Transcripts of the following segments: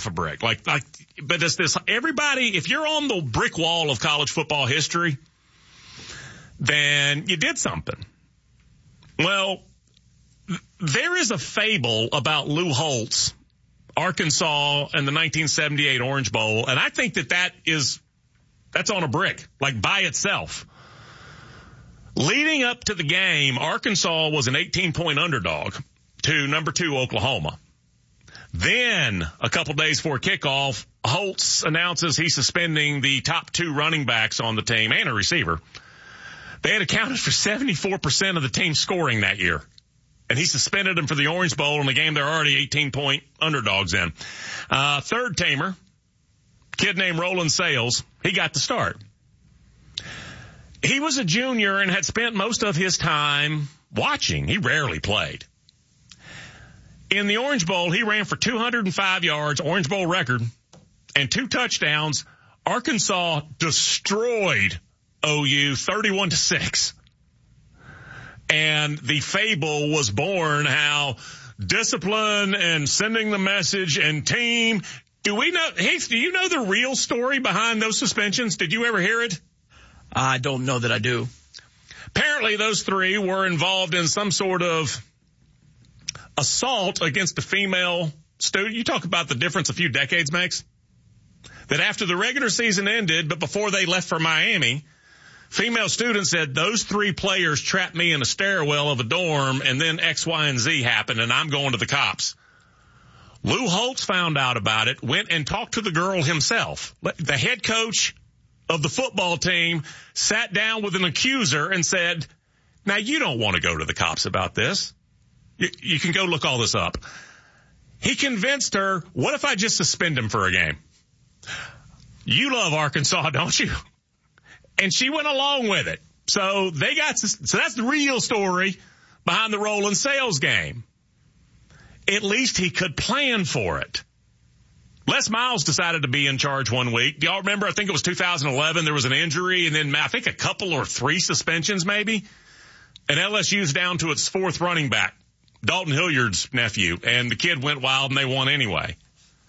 a brick. But it's this, everybody, if you're on the brick wall of college football history, then you did something. Well, there is a fable about Lou Holtz, Arkansas, and the 1978 Orange Bowl, and I think that's on a brick, like by itself. Leading up to the game, Arkansas was an 18-point underdog to number 2 Oklahoma. Then, a couple days before kickoff, Holtz announces he's suspending the top 2 running backs on the team and a receiver. They had accounted for 74% of the team scoring that year. And he suspended them for the Orange Bowl in a game they're already 18-point underdogs in. Third tamer, kid named Roland Sales, he got the start. He was a junior and had spent most of his time watching. He rarely played. In the Orange Bowl, he ran for 205 yards, Orange Bowl record, and 2 touchdowns. Arkansas destroyed OU 31-6. And the fable was born how discipline and sending the message and team. Do you know the real story behind those suspensions? Did you ever hear it? I don't know that I do. Apparently those 3 were involved in some sort of assault against a female student. You talk about the difference a few decades makes. That after the regular season ended, but before they left for Miami, female students said, those 3 players trapped me in a stairwell of a dorm, and then X, Y, and Z happened, and I'm going to the cops. Lou Holtz found out about it, went and talked to the girl himself. The head coach of the football team sat down with an accuser and said, now you don't want to go to the cops about this. You can go look all this up. He convinced her, what if I just suspend him for a game? You love Arkansas, don't you? And she went along with it. So that's the real story behind the Roland Sales game. At least he could plan for it. Les Miles decided to be in charge one week. Do y'all remember? I think it was 2011. There was an injury and then I think a couple or 3 suspensions maybe. And LSU's down to its 4th running back, Dalton Hilliard's nephew. And the kid went wild and they won anyway.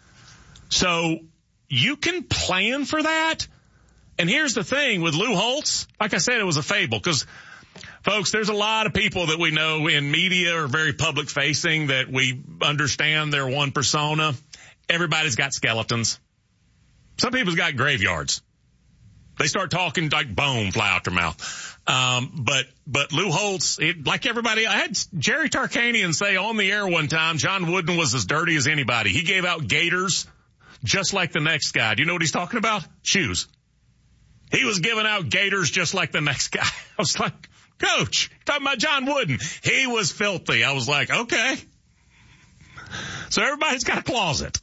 So you can plan for that. And here's the thing with Lou Holtz. Like I said, it was a fable because, folks, there's a lot of people that we know in media or very public facing that we understand their one persona. Everybody's got skeletons. Some people's got graveyards. They start talking like bone fly out their mouth. But Lou Holtz, like everybody, I had Jerry Tarkanian say on the air one time, John Wooden was as dirty as anybody. He gave out gaiters just like the next guy. Do you know what he's talking about? Shoes. He was giving out gaiters just like the next guy. I was like, Coach, talking about John Wooden. He was filthy. I was like, okay. So everybody's got a closet.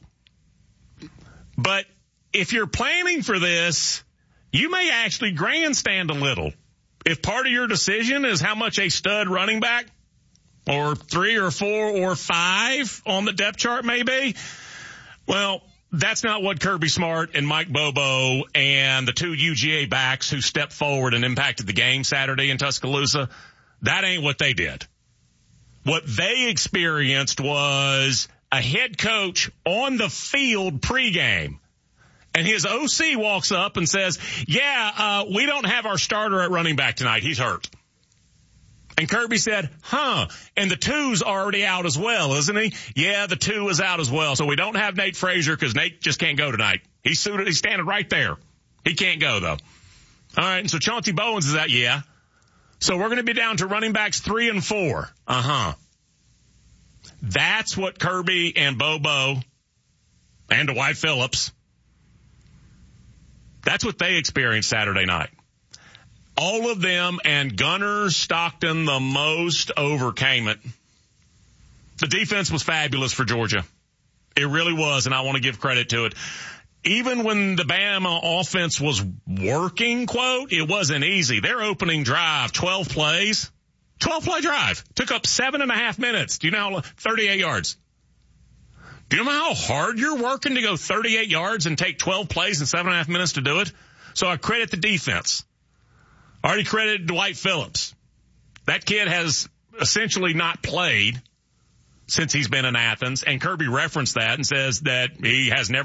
But if you're planning for this, you may actually grandstand a little. If part of your decision is how much a stud running back or 3 or 4 or 5 on the depth chart may be, well, that's not what Kirby Smart and Mike Bobo and the 2 UGA backs who stepped forward and impacted the game Saturday in Tuscaloosa, that ain't what they did. What they experienced was a head coach on the field pregame. And his OC walks up and says, we don't have our starter at running back tonight. He's hurt. And Kirby said, and the 2's already out as well, isn't he? Yeah, the 2 is out as well. So we don't have Nate Frazier because Nate just can't go tonight. He's suited. He's standing right there. He can't go, though. All right, and so Chauncey Bowens is out, yeah. So we're going to be down to running backs 3 and 4. That's what Kirby and Bobo and Dwight Phillips, that's what they experienced Saturday night. All of them and Gunner Stockton the most overcame it. The defense was fabulous for Georgia. It really was, and I want to give credit to it. Even when the Bama offense was working, quote, it wasn't easy. Their opening drive, 12 plays, 12-play drive, took up 7.5 minutes. Do you know how 38 yards? Do you know how hard you're working to go 38 yards and take 12 plays in 7.5 minutes to do it? So I credit the defense. I already credited Dwight Phillips. That kid has essentially not played since he's been in Athens, and Kirby referenced that and says that he has never